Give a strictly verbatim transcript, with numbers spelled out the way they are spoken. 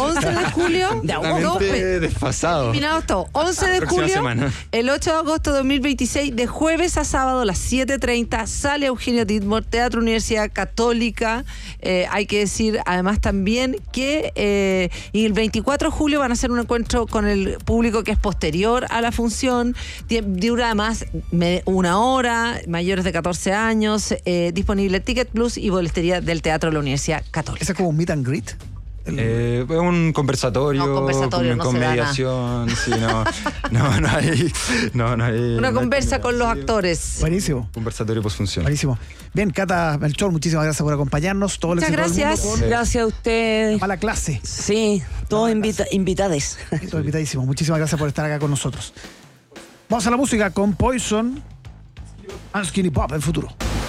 once de julio. De Totalmente desfasado. Terminados todo. once de Próxima julio, semana. el ocho de agosto de dos mil veintiséis, de jueves a sábado a las siete treinta, sale Eugenio Tidmore, Teatro Universidad Católica. Eh, hay que decir además también que eh, y el veinticuatro de julio van a hacer un encuentro con el público que es posterior a la función. Dura además una hora, mayores de catorce años, eh, disponible Ticket Plus y boletería del Teatro de la Universidad Católica. ¿Ese es como un meet and greet? El... Eh, un conversatorio, no, conversatorio con, no con se da mediación, sí, no, no, no hay, no, no hay una no conversa hay, con los sí, actores. Buenísimo. Conversatorio posfunción. Buenísimo. Bien, Cata Melchor, muchísimas gracias por acompañarnos. Todo el Muchas éxito del gracias. mundo con Gracias a ustedes. Mala Clase. Sí, todos invita invitades. Todos invitadísimos. Muchísimas gracias por estar acá con nosotros. Vamos a la música con Poison and Skinny Pop, el futuro.